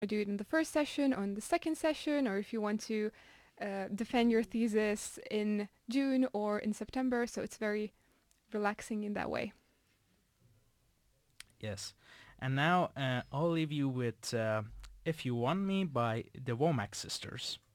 do it in the first session or in the second session, or if you want to defend your thesis in June or in September. So it's very relaxing in that way. Yes. And now I'll leave you with If You Want Me by the Womack Sisters.